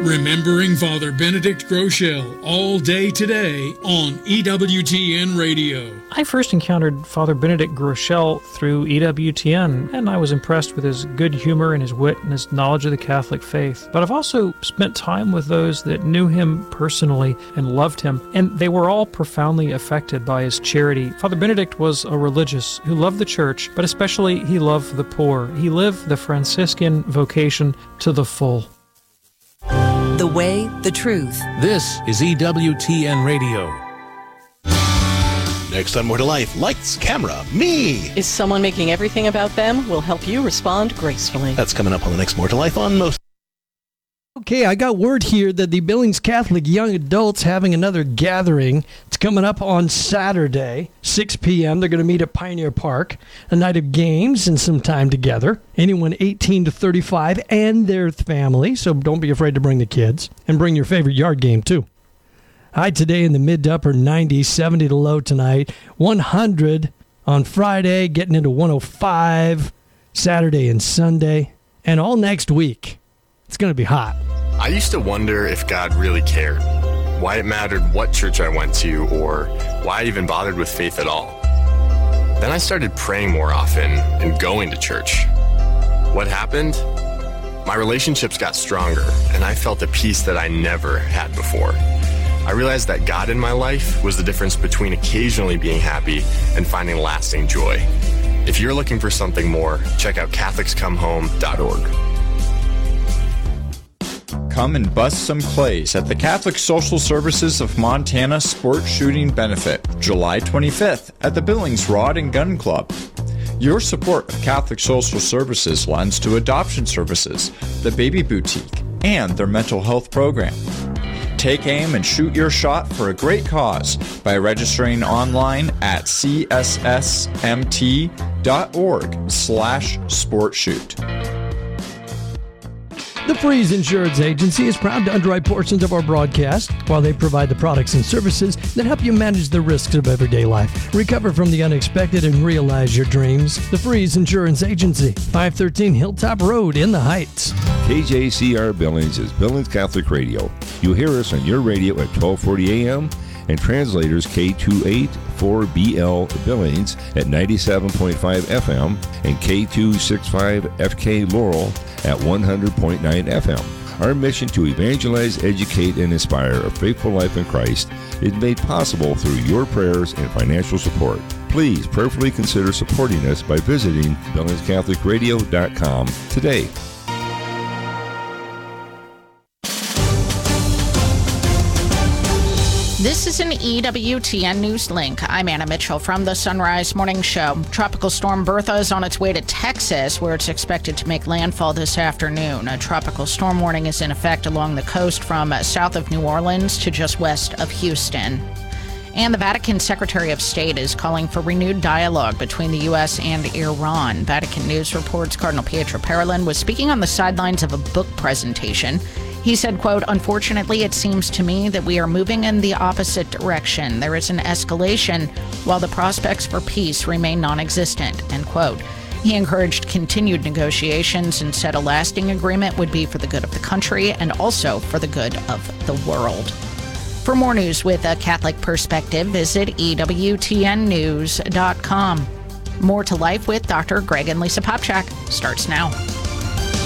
Remembering Father Benedict Groeschel all day today on EWTN Radio. I first encountered Father Benedict Groeschel through EWTN, and I was impressed with his good humor and his wit and his knowledge of the Catholic faith. But I've also spent time with those that knew him personally and loved him, and they were all profoundly affected by his charity. Father Benedict was a religious who loved the church, but especially he loved the poor. He lived the Franciscan vocation to the full. The way, the truth. This is EWTN Radio. Next on More to Life, lights, camera, me. Is someone making everything about them? We'll help you respond gracefully. That's coming up on the next More to Life on most. Okay, I got word here that the Billings Catholic Young Adults having another gathering. It's coming up on Saturday, 6 p.m. They're going to meet at Pioneer Park, a night of games and some time together. Anyone 18 to 35 and their family, so don't be afraid to bring the kids. And bring your favorite yard game, too. High today in the mid to upper 90s, 70 to low tonight, 100 on Friday, getting into 105 Saturday and Sunday, and all next week. It's going to be hot. I used to wonder if God really cared, why it mattered what church I went to, or why I even bothered with faith at all. Then I started praying more often and going to church. What happened? My relationships got stronger, and I felt a peace that I never had before. I realized that God in my life was the difference between occasionally being happy and finding lasting joy. If you're looking for something more, check out CatholicsComeHome.org. Come and bust some clays at the Catholic Social Services of Montana Sport Shooting Benefit, July 25th at the Billings Rod and Gun Club. Your support of Catholic Social Services lends to adoption services, the Baby Boutique, and their mental health program. Take aim and shoot your shot for a great cause by registering online at cssmt.org/sportshoot. The Freeze Insurance Agency is proud to underwrite portions of our broadcast while they provide the products and services that help you manage the risks of everyday life, recover from the unexpected, and realize your dreams. The Freeze Insurance Agency, 513 Hilltop Road in the Heights. KJCR Billings is Billings Catholic Radio. You hear us on your radio at 1240 a.m. and translators K284BL Billings at 97.5 FM and K265FK Laurel at 100.9 FM. Our mission to evangelize, educate, and inspire a faithful life in Christ is made possible through your prayers and financial support. Please prayerfully consider supporting us by visiting BillingsCatholicRadio.com today. This is an EWTN News Link. I'm Anna Mitchell from the Sunrise Morning Show. Tropical Storm Bertha is on its way to Texas, where it's expected to make landfall this afternoon. A tropical storm warning is in effect along the coast from south of New Orleans to just west of Houston. And the Vatican Secretary of State is calling for renewed dialogue between the U.S. and Iran. Vatican News reports Cardinal Pietro Parolin was speaking on the sidelines of a book presentation. He said, quote, "Unfortunately, it seems to me that we are moving in the opposite direction. There is an escalation while the prospects for peace remain non-existent," end quote. He encouraged continued negotiations and said a lasting agreement would be for the good of the country and also for the good of the world. For more news with a Catholic perspective, visit EWTNnews.com. More to Life with Dr. Greg and Lisa Popchak starts now.